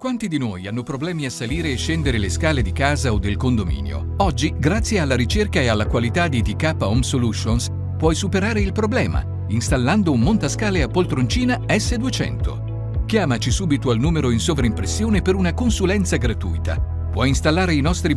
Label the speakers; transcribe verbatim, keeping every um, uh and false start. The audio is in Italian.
Speaker 1: Quanti di noi hanno problemi a salire e scendere le scale di casa o del condominio? Oggi, grazie alla ricerca e alla qualità di T K Home Solutions, puoi superare il problema installando un montascale a poltroncina S duecento. Chiamaci subito al numero in sovraimpressione per una consulenza gratuita. Puoi installare i nostri